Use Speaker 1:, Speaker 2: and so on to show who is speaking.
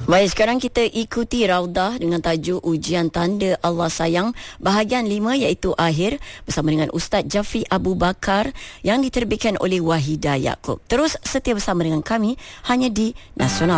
Speaker 1: Baik, sekarang kita ikuti Raudah dengan tajuk Ujian Tanda Allah Sayang bahagian 5 iaitu akhir bersama dengan Ustaz Jafi Abu Bakar yang diterbitkan oleh Wahidah Yaakob. Terus setia bersama dengan kami hanya di Nasional.